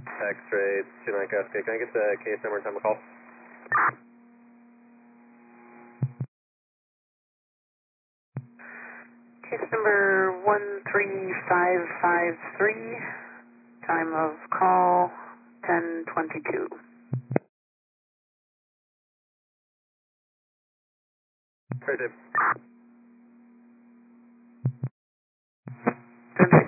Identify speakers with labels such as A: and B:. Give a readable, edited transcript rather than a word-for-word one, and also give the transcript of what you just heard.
A: X-ray 29 Cascade. Can I get the case number and time of call?
B: Case number 13553, time of call 10:22.
A: Right, Dave.